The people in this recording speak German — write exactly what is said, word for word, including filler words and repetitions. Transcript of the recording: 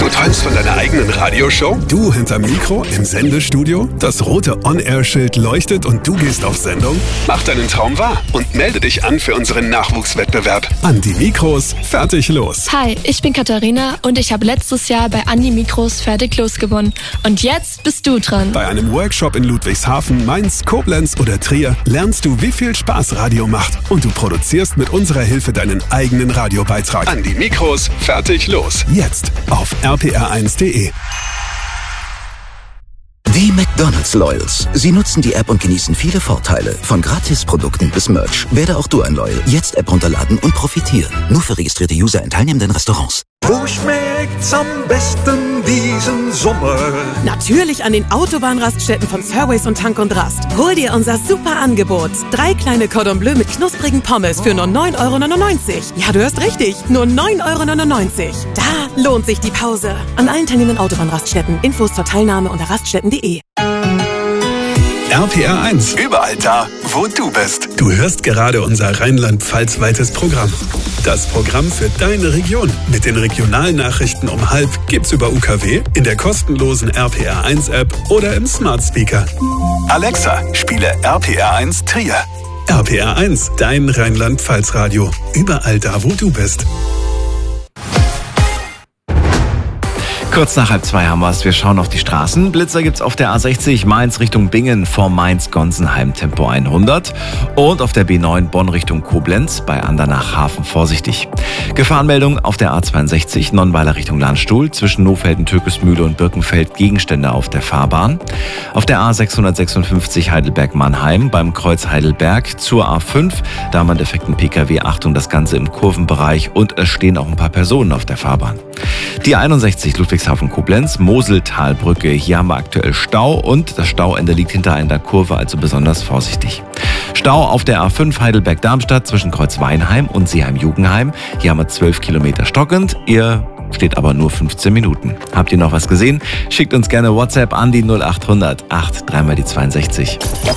Du träumst von deiner eigenen Radioshow? Du hinterm Mikro im Sendestudio? Das rote On-Air-Schild leuchtet und du gehst auf Sendung? Mach deinen Traum wahr und melde dich an für unseren Nachwuchswettbewerb. An die Mikros, fertig los. Hi, ich bin Katharina und ich habe letztes Jahr bei An die Mikros fertig los gewonnen. Und jetzt bist du dran. Bei einem Workshop in Ludwigshafen, Mainz, Koblenz oder Trier lernst du, wie viel Spaß Radio macht. Und du produzierst mit unserer Hilfe deinen eigenen Radiobeitrag. An die Mikros, fertig los. Jetzt auf r p r eins punkt d e. Die McDonald's Loyals. Sie nutzen die App und genießen viele Vorteile. Von Gratisprodukten bis Merch. Werde auch du ein Loyal. Jetzt App runterladen und profitieren. Nur für registrierte User in teilnehmenden Restaurants. Wo schmeckt's am besten diesen Sommer? Natürlich an den Autobahnraststätten von Fairways und Tank und Rast. Hol dir unser super Angebot. Drei kleine Cordon Bleu mit knusprigen Pommes für nur neun Euro neunundneunzig. Ja, du hörst richtig. Nur neun Euro neunundneunzig. Da lohnt sich die Pause. An allen teilnehmenden Autobahnraststätten. Infos zur Teilnahme unter raststätten punkt de. R P R eins. Überall da, wo du bist. Du hörst gerade unser Rheinland-Pfalz-weites Programm. Das Programm für deine Region. Mit den Regionalnachrichten um halb gibt's über U K W, in der kostenlosen R P R eins App oder im Smart Speaker. Alexa, spiele R P R eins Trier. R P R eins, dein Rheinland-Pfalz-Radio. Überall da, wo du bist. Kurz nach halb zwei haben wir es. Wir schauen auf die Straßen. Blitzer gibt's auf der A sechzig Mainz Richtung Bingen vor Mainz-Gonsenheim Tempo hundert und auf der B neun Bonn Richtung Koblenz bei Andernach Hafen vorsichtig. Gefahrenmeldung auf der A zweiundsechzig Nonnweiler Richtung Landstuhl zwischen Nohfelden, Türkesmühle und Birkenfeld Gegenstände auf der Fahrbahn. Auf der A sechshundertsechsundfünfzig Heidelberg-Mannheim beim Kreuz Heidelberg zur A fünf. Da haben wir einen defekten P K W. Achtung, das Ganze im Kurvenbereich und es stehen auch ein paar Personen auf der Fahrbahn. Die einundsechzig Ludwigshafen-Koblenz, Moseltalbrücke. Hier haben wir aktuell Stau und das Stauende liegt hinter einer Kurve, also besonders vorsichtig. Stau auf der A fünf Heidelberg-Darmstadt zwischen Kreuz Weinheim und Seeheim-Jugenheim. Hier haben wir zwölf Kilometer stockend. Ihr steht aber nur fünfzehn Minuten. Habt ihr noch was gesehen? Schickt uns gerne WhatsApp an die null acht hundert acht dreimal die zweiundsechzig.